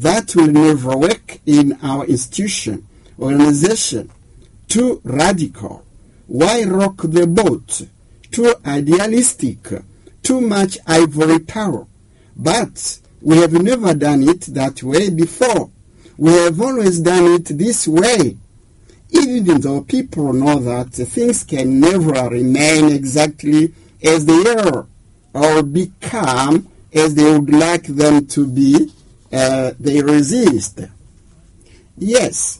That will never work in our institution, organization. Too radical. Why rock the boat? Too idealistic. Too much ivory tower. But we have never done it that way before. We have always done it this way. Even though people know that things can never remain exactly as they are or become as they would like them to be, they resist. Yes,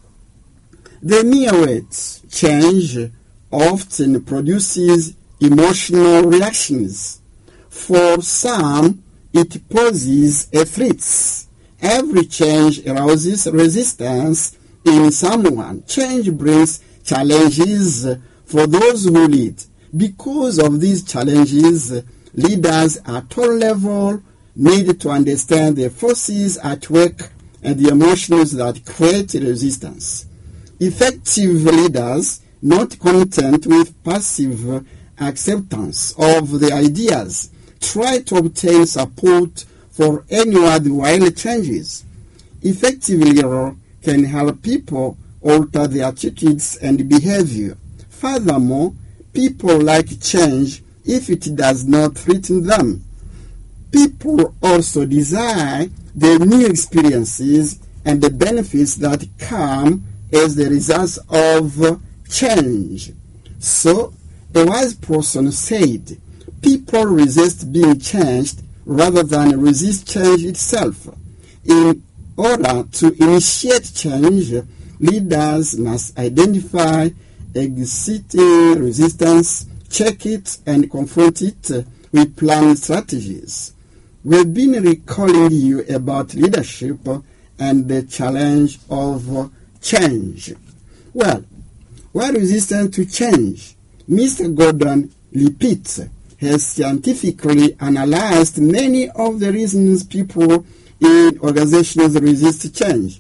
the mere words change often produces emotional reactions. For some, it poses a threat. Every change arouses resistance in someone. Change brings challenges for those who lead. Because of these challenges, leaders at all levels need to understand the forces at work and the emotions that create resistance. Effective leaders, not content with passive acceptance of the ideas, try to obtain support for any worthwhile changes. Effective leader can help people alter their attitudes and behavior. Furthermore, people like change if it does not threaten them. People also desire the new experiences and the benefits that come as the result of change. So, a wise person said, people resist being changed rather than resist change itself. In order to initiate change, leaders must identify existing resistance, check it, and confront it with planned strategies. We've been recalling you about leadership and the challenge of change. Well, why resistance to change? Mr. Gordon Lipitz has scientifically analyzed many of the reasons people in organizations resist change.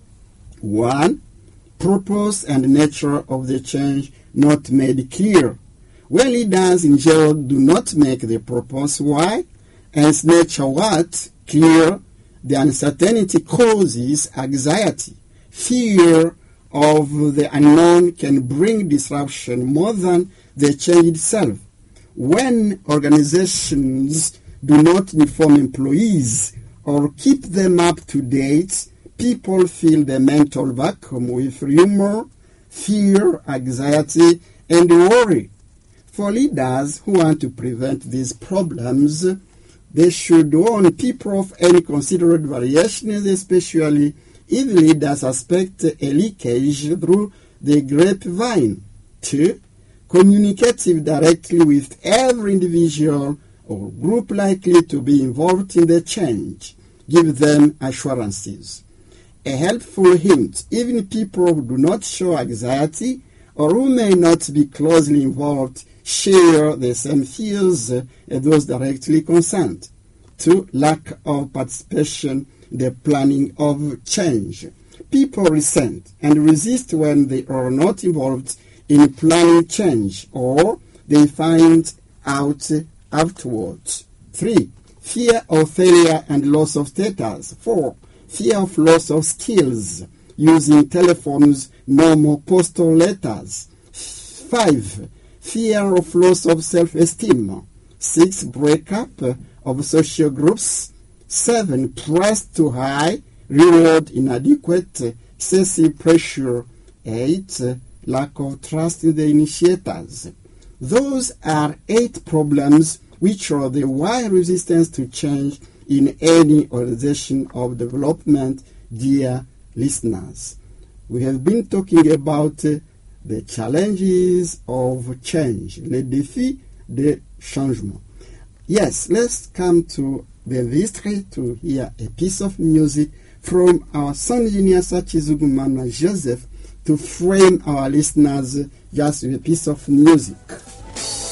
1. Purpose and nature of the change not made clear. When leaders in general do not make the purpose why, and its nature what clear, the uncertainty causes anxiety. Fear of the unknown can bring disruption more than the change itself. When organizations do not inform employees or keep them up to date, people feel the mental vacuum with rumor, fear, anxiety, and worry. For leaders who want to prevent these problems, they should warn people of any considered variations, especially if leaders suspect a leakage through the grapevine. 2. Communicative directly with every individual or group likely to be involved in the change. Give them assurances. A helpful hint, even people who do not show anxiety or who may not be closely involved share the same fears as those directly concerned. 2. Lack of participation in the planning of change. People resent and resist when they are not involved in planning change or they find out afterwards. 3. Fear of failure and loss of status. 4. Fear of loss of skills, using telephones, no more postal letters. 5. Fear of loss of self-esteem. 6. Breakup of social groups. 7. Price too high, reward inadequate, excessive pressure. 8. Lack of trust in the initiators. Those are 8 problems which are the why resistance to change in any organization of development, dear listeners. We have been talking about the challenges of change, les défis de changement. Yes, let's come to the history to hear a piece of music from our sound engineer Sachizugumana Joseph to frame our listeners just with a piece of music.